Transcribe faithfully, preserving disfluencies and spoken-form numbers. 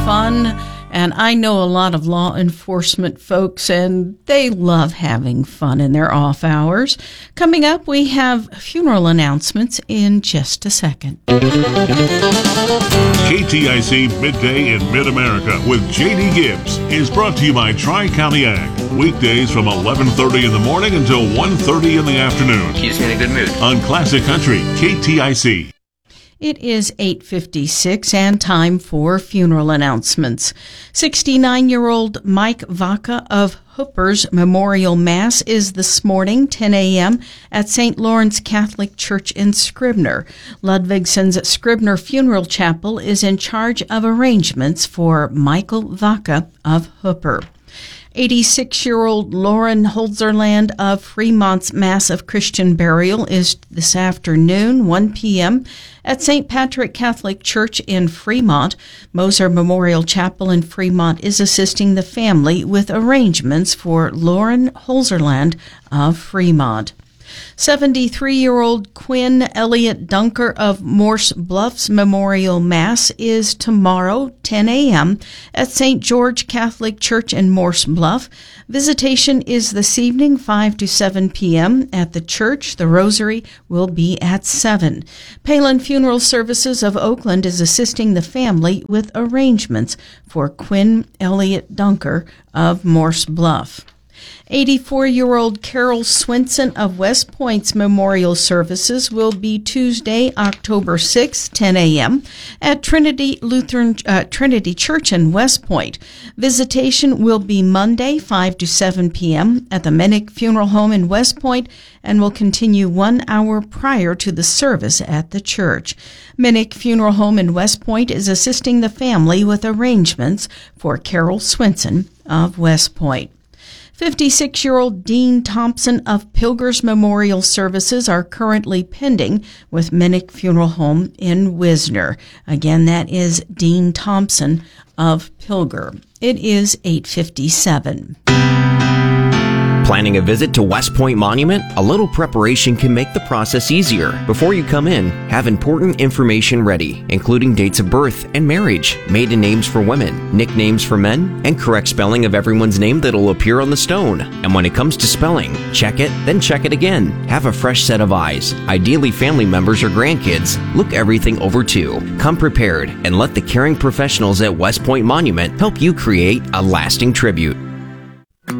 fun. And I know a lot of law enforcement folks, and they love having fun in their off hours. Coming up, we have funeral announcements in just a second. K T I C Midday in Mid-America with J D Gibbs is brought to you by Tri-County Ag. Weekdays from eleven thirty in the morning until one thirty in the afternoon. Keeps me in a good mood. On Classic Country, K T I C. It is eight fifty-six and time for funeral announcements. sixty-nine-year-old Mike Vaca of Hooper's Memorial Mass is this morning, ten a.m., at Saint Lawrence Catholic Church in Scribner. Ludvigson's Scribner Funeral Chapel is in charge of arrangements for Michael Vaca of Hooper. eighty-six-year-old Lauren Holzerland of Fremont's Mass of Christian Burial is this afternoon, one p.m., at Saint Patrick Catholic Church in Fremont. Moser Memorial Chapel in Fremont is assisting the family with arrangements for Lauren Holzerland of Fremont. seventy-three-year-old Quinn Elliott Dunker of Morse Bluffs Memorial Mass is tomorrow, ten a.m., at Saint George Catholic Church in Morse Bluff. Visitation is this evening, five to seven p.m. at the church. The rosary will be at seven. Palin Funeral Services of Oakland is assisting the family with arrangements for Quinn Elliott Dunker of Morse Bluff. eighty-four-year-old Carol Swinson of West Point's memorial services will be Tuesday, October sixth, ten a.m. at Trinity Lutheran uh, Trinity Church in West Point. Visitation will be Monday, five to seven p.m. at the Minnick Funeral Home in West Point and will continue one hour prior to the service at the church. Minnick Funeral Home in West Point is assisting the family with arrangements for Carol Swinson of West Point. fifty-six-year-old Dean Thompson of Pilger's Memorial Services are currently pending with Minnick Funeral Home in Wisner. Again, that is Dean Thompson of Pilger. It is eight fifty-seven. Planning a visit to West Point Monument? A little preparation can make the process easier. Before you come in, have important information ready, including dates of birth and marriage, maiden names for women, nicknames for men, and correct spelling of everyone's name that'll appear on the stone. And when it comes to spelling, check it, then check it again. Have a fresh set of eyes, ideally family members or grandkids. Look everything over too. Come prepared and let the caring professionals at West Point Monument help you create a lasting tribute.